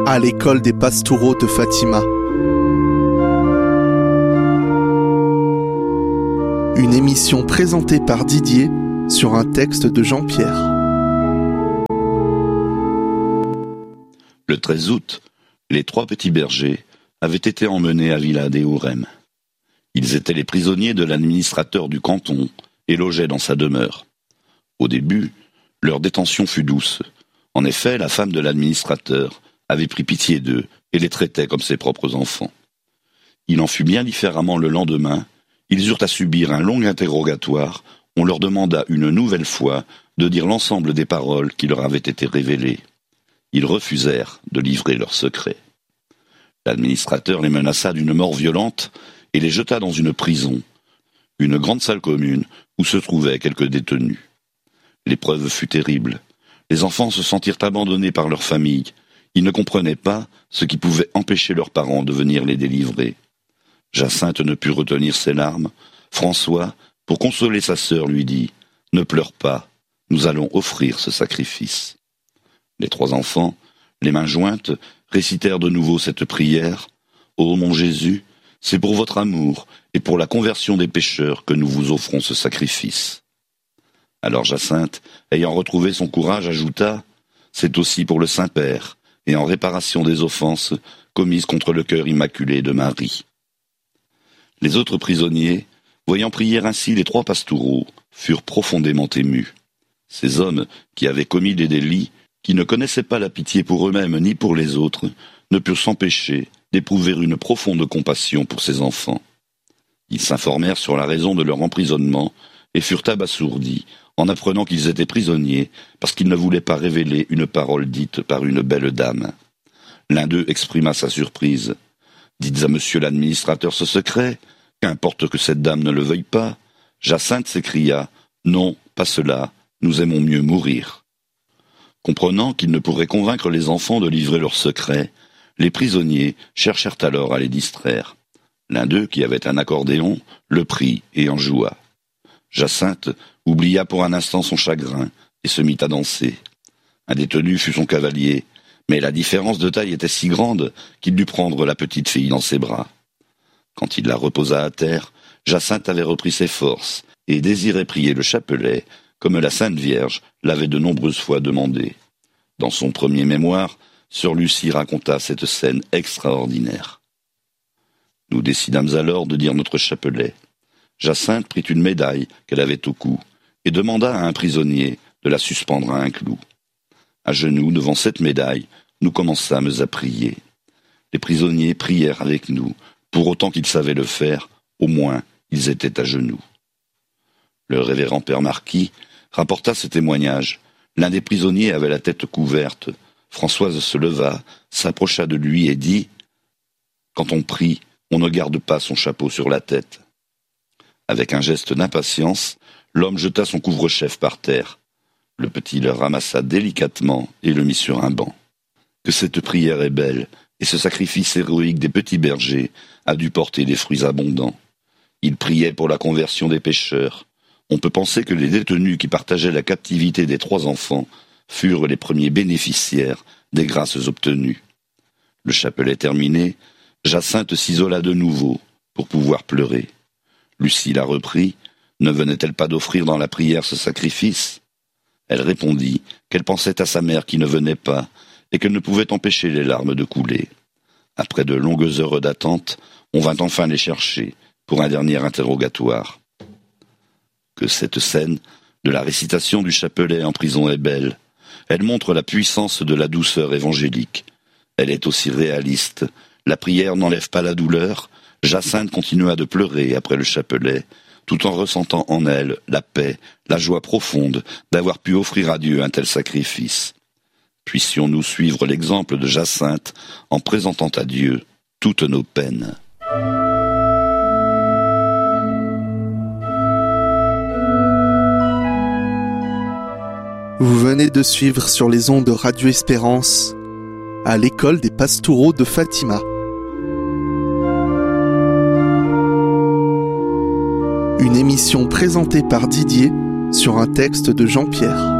à l'école des Pastoureaux de Fatima. Une émission présentée par Didier sur un texte de Jean-Pierre. Le 13 août, les 3 petits bergers avaient été emmenés à Villa des Hourem. Ils étaient les prisonniers de l'administrateur du canton et logeaient dans sa demeure. Au début, leur détention fut douce. En effet, la femme de l'administrateur avait pris pitié d'eux et les traitait comme ses propres enfants. Il en fut bien différemment le lendemain. Ils eurent à subir un long interrogatoire. On leur demanda une nouvelle fois de dire l'ensemble des paroles qui leur avaient été révélées. Ils refusèrent de livrer leurs secrets. L'administrateur les menaça d'une mort violente et les jeta dans une prison, une grande salle commune où se trouvaient quelques détenus. L'épreuve fut terrible. Les enfants se sentirent abandonnés par leur famille. Ils ne comprenaient pas ce qui pouvait empêcher leurs parents de venir les délivrer. Jacinthe ne put retenir ses larmes. François, pour consoler sa sœur, lui dit « Ne pleure pas, nous allons offrir ce sacrifice. » Les 3 enfants, les mains jointes, récitèrent de nouveau cette prière. « Ô mon Jésus, c'est pour votre amour et pour la conversion des pécheurs que nous vous offrons ce sacrifice. » Alors Jacinthe, ayant retrouvé son courage, ajouta « C'est aussi pour le Saint-Père et en réparation des offenses commises contre le cœur immaculé de Marie. » Les autres prisonniers, voyant prier ainsi les 3 pastoureaux, furent profondément émus. Ces hommes qui avaient commis des délits, qui ne connaissaient pas la pitié pour eux-mêmes ni pour les autres, ne purent s'empêcher d'éprouver une profonde compassion pour ces enfants. Ils s'informèrent sur la raison de leur emprisonnement et furent abasourdis en apprenant qu'ils étaient prisonniers parce qu'ils ne voulaient pas révéler une parole dite par une belle dame. L'un d'eux exprima sa surprise. « Dites à monsieur l'administrateur ce secret, qu'importe que cette dame ne le veuille pas. » Jacinthe s'écria « Non, pas cela, nous aimons mieux mourir. » Comprenant qu'ils ne pourraient convaincre les enfants de livrer leur secret, les prisonniers cherchèrent alors à les distraire. L'un d'eux, qui avait un accordéon, le prit et en joua. Jacinthe oublia pour un instant son chagrin et se mit à danser. Un détenu fut son cavalier, mais la différence de taille était si grande qu'il dut prendre la petite fille dans ses bras. Quand il la reposa à terre, Jacinthe avait repris ses forces et désirait prier le chapelet comme la Sainte Vierge l'avait de nombreuses fois demandé. Dans son premier mémoire, Sœur Lucie raconta cette scène extraordinaire. Nous décidâmes alors de dire notre chapelet. Jacinthe prit une médaille qu'elle avait au cou et demanda à un prisonnier de la suspendre à un clou. À genoux devant cette médaille, nous commençâmes à prier. Les prisonniers prièrent avec nous, pour autant qu'ils savaient le faire, au moins ils étaient à genoux. Le révérend père Marquis rapporta ce témoignage. L'un des prisonniers avait la tête couverte. Françoise se leva, s'approcha de lui et dit « Quand on prie, on ne garde pas son chapeau sur la tête. » Avec un geste d'impatience, l'homme jeta son couvre-chef par terre. Le petit le ramassa délicatement et le mit sur un banc. Que cette prière est belle, et ce sacrifice héroïque des petits bergers a dû porter des fruits abondants. Ils priaient pour la conversion des pécheurs. On peut penser que les détenus qui partageaient la captivité des 3 enfants furent les premiers bénéficiaires des grâces obtenues. Le chapelet terminé, Jacinthe s'isola de nouveau pour pouvoir pleurer. Lucie la reprit. Ne venait-elle pas d'offrir dans la prière ce sacrifice ? Elle répondit qu'elle pensait à sa mère qui ne venait pas et qu'elle ne pouvait empêcher les larmes de couler. Après de longues heures d'attente, on vint enfin les chercher pour un dernier interrogatoire. Que cette scène de la récitation du chapelet en prison est belle. Elle montre la puissance de la douceur évangélique. Elle est aussi réaliste. La prière n'enlève pas la douleur. Jacinthe continua de pleurer après le chapelet, tout en ressentant en elle la paix, la joie profonde d'avoir pu offrir à Dieu un tel sacrifice. Puissions-nous suivre l'exemple de Jacinthe en présentant à Dieu toutes nos peines. Vous venez de suivre sur les ondes de Radio Espérance à l'école des Pastoureaux de Fatima. Une émission présentée par Didier sur un texte de Jean-Pierre.